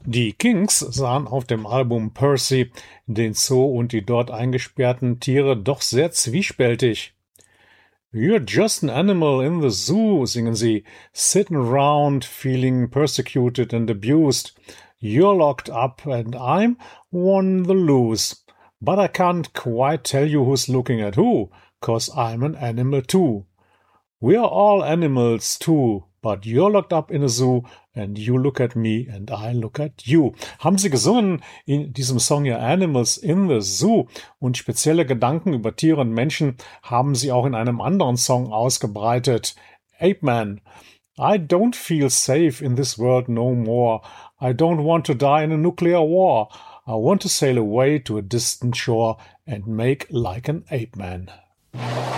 Die Kinks sahen auf dem Album Percy den Zoo und die dort eingesperrten Tiere doch sehr zwiespältig. You're just an animal in the zoo, singen sie, sitting around feeling persecuted and abused. You're locked up and I'm on the loose. But I can't quite tell you who's looking at who, 'cause I'm an animal too. We're all animals too, but you're locked up in a zoo and you look at me and I look at you. Haben sie gesungen in diesem Song ja Animals in the Zoo, und spezielle Gedanken über Tiere und Menschen haben sie auch in einem anderen Song ausgebreitet. Ape Man. I don't feel safe in this world no more. I don't want to die in a nuclear war. I want to sail away to a distant shore and make like an ape man.